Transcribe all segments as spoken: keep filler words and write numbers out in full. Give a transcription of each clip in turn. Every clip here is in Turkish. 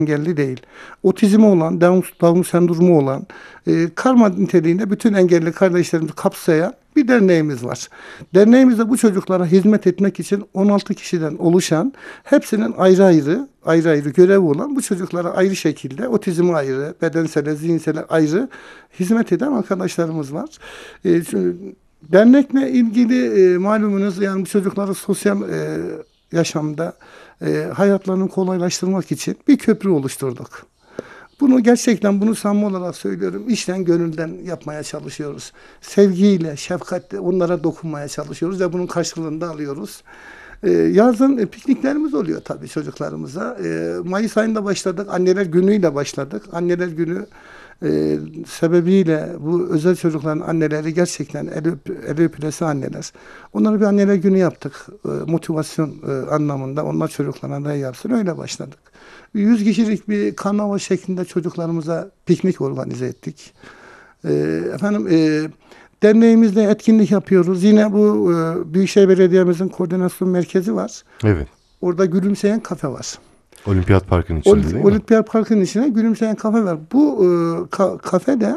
engelli değil. Otizmi olan, Down, Down sendromu olan, e, karma niteliğinde bütün engelli kardeşlerimizi kapsayan bir derneğimiz var. Derneğimizde bu çocuklara hizmet etmek için on altı kişiden oluşan, hepsinin ayrı ayrı, ayrı ayrı görevi olan, bu çocuklara ayrı şekilde, otizmi ayrı, bedensel, zihinsel ayrı hizmet eden arkadaşlarımız var. E, Dernekle ilgili e, malumunuz, yani bu çocukları sosyal e, yaşamda e, hayatlarını kolaylaştırmak için bir köprü oluşturduk. Bunu gerçekten, bunu samimi olarak söylüyorum, içten gönülden yapmaya çalışıyoruz. Sevgiyle, şefkatle onlara dokunmaya çalışıyoruz ve bunun karşılığını da alıyoruz. Ee, yazın e, pikniklerimiz oluyor tabii çocuklarımıza. Ee, Mayıs ayında başladık. Anneler günüyle başladık. Anneler günü e, sebebiyle bu özel çocukların anneleri gerçekten el, öp, el öpülesi anneler. Onlara bir anneler günü yaptık. E, motivasyon e, anlamında. Onlar çocuklarına ne yapsın, öyle başladık. yüz kişilik bir karnaval şeklinde çocuklarımıza piknik organize ettik. E, efendim e, derneğimizde etkinlik yapıyoruz. Yine bu e, Büyükşehir Belediye'mizin koordinasyon merkezi var. Evet. Orada Gülümseyen Kafe var. Olimpiyat Parkı'nın içinde Ol, değil mi? Olimpiyat Parkı'nın içine Gülümseyen Kafe var. Bu e, ka, kafede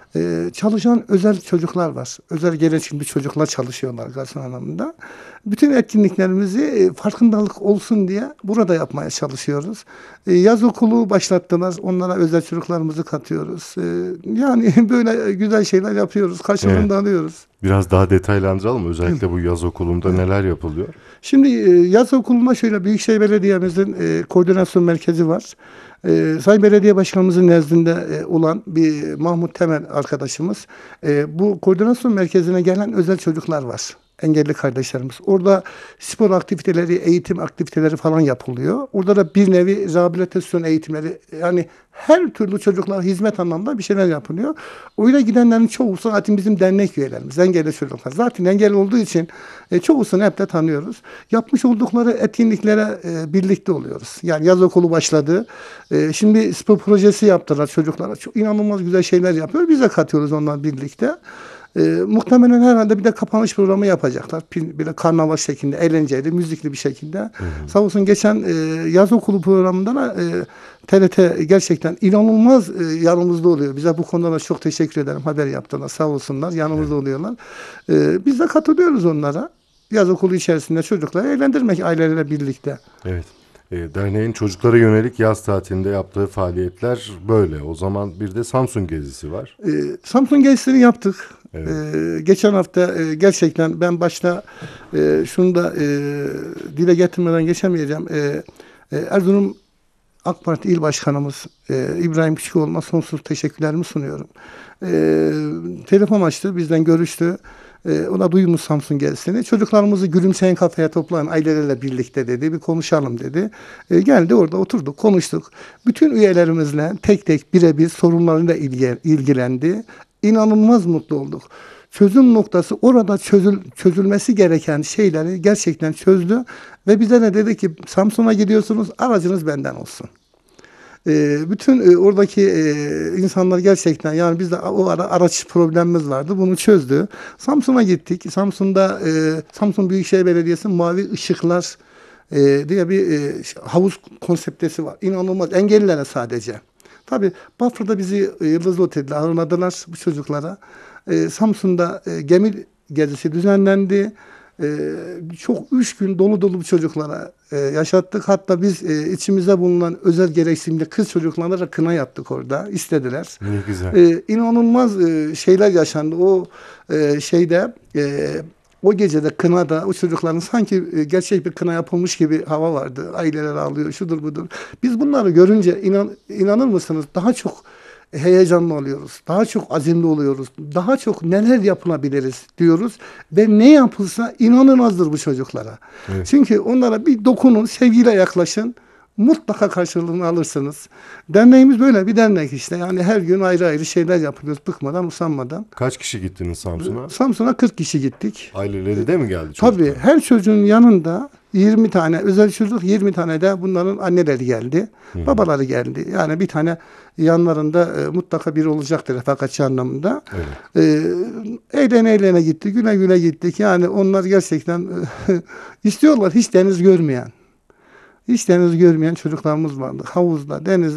e, çalışan özel çocuklar var. Özel gereksinimli çocuklar çalışıyorlar garson anlamında. Bütün etkinliklerimizi e, farkındalık olsun diye burada yapmaya çalışıyoruz. E, yaz okulu başlattılar. Onlara özel çocuklarımızı katıyoruz. E, yani böyle güzel şeyler yapıyoruz. Karşılığını Evet. da alıyoruz. Biraz daha detaylandıralım. Özellikle bu yaz okulunda neler yapılıyor? Şimdi e, yaz okulunda şöyle, Büyükşehir Belediye'mizin e, koordinasyon merkezi var. E, Sayın Belediye Başkanımızın nezdinde e, olan bir Mahmut Temel arkadaşımız, e, bu koordinasyon merkezine gelen özel çocuklar var. Engelli kardeşlerimiz. Orada spor aktiviteleri, eğitim aktiviteleri falan yapılıyor. Orada da bir nevi rehabilitasyon eğitimleri, yani her türlü çocuklara hizmet anlamında bir şeyler yapılıyor. Oraya gidenlerin çoğu zaten bizim dernek üyelerimiz, engelli çocuklar. Zaten engelli olduğu için e, çoğusunu hep de tanıyoruz. Yapmış oldukları etkinliklere e, birlikte oluyoruz. Yani yaz okulu başladı. E, şimdi spor projesi yaptılar çocuklara. Çok inanılmaz güzel şeyler yapıyor. Biz de katıyoruz onlarla birlikte. E, muhtemelen herhalde bir de kapanış programı yapacaklar. Bir de karnaval şeklinde, eğlenceli, müzikli bir şekilde. Hı hı. Sağ olsun geçen e, yaz okulu programında da e, T R T gerçekten inanılmaz e, yanımızda oluyor. Bize bu konuda da çok teşekkür ederim. Haber yaptılar, sağ olsunlar. Yanımızda evet. oluyorlar. E, biz de katılıyoruz onlara. Yaz okulu içerisinde çocukları eğlendirmek ailelerle birlikte. Evet. E, derneğin çocuklara yönelik yaz tatilinde yaptığı faaliyetler böyle. O zaman bir de Samsun gezisi var. E, Samsun gezisini yaptık. Evet. Ee, geçen hafta e, gerçekten ben başta e, şunu da e, dile getirmeden geçemeyeceğim. E, e, Erzurum AK Parti İl Başkanımız e, İbrahim Küçükoğlu'na sonsuz teşekkürlerimi sunuyorum. E, telefon açtı, bizden görüştü. E, ona duymuş Samsun gezisini. Çocuklarımızı Gülümseyen Kafeye toplayın ailelerle birlikte dedi. Bir konuşalım dedi. E, geldi, orada oturduk, konuştuk. Bütün üyelerimizle tek tek birebir sorunlarıyla ilgilendi. İnanılmaz mutlu olduk. Çözüm noktası orada çözül, çözülmesi gereken şeyleri gerçekten çözdü. Ve bize ne dedi ki, Samsun'a gidiyorsunuz, aracınız benden olsun. Ee, bütün e, oradaki e, insanlar gerçekten, yani bizde o ara araç problemimiz vardı, bunu çözdü. Samsun'a gittik. Samsun'da e, Samsun Büyükşehir Belediyesi Mavi Işıklar e, diye bir e, havuz konseptesi var. İnanılmaz, engellilere sadece. Tabii Bafra'da bizi e, Yıldız Otel'de ağırladılar bu çocuklara. E, Samsun'da e, gemi gezisi düzenlendi. E, çok üç gün dolu dolu bu çocuklara e, yaşattık. Hatta biz e, içimizde bulunan özel gereksinimli kız çocuklarına da kına yaptık orada. İstediler. Ne güzel. E, inanılmaz e, şeyler yaşandı. O e, şeyde... E, O gecede kınada o çocukların sanki gerçek bir kına yapılmış gibi hava vardı. Aileler ağlıyor, şudur budur. Biz bunları görünce inan, inanır mısınız, daha çok heyecanlı oluyoruz. Daha çok azimli oluyoruz. Daha çok neler yapılabiliriz diyoruz. Ve ne yapılsa inanılmazdır bu çocuklara. Evet. Çünkü onlara bir dokunun, sevgiyle yaklaşın. Mutlaka karşılığını alırsınız. Derneğimiz böyle bir dernek işte. Yani her gün ayrı ayrı şeyler yapıyoruz. Bıkmadan, usanmadan. Kaç kişi gittiniz Samsun'a? Samsun'a kırk kişi gittik. Aileleri de mi geldi çocuklar? Tabii. Her çocuğun yanında yirmi tane özel çocuk, yirmi tane de bunların anneleri geldi. Hı-hı. Babaları geldi. Yani bir tane yanlarında e, mutlaka biri olacaktır refakatçi anlamında. Evet. E, eğlene eğlene gitti. Güle güle gittik. Yani onlar gerçekten e, istiyorlar hiç deniz görmeyen. Hiç deniz görmeyen çocuklarımız vardı. Havuzda, deniz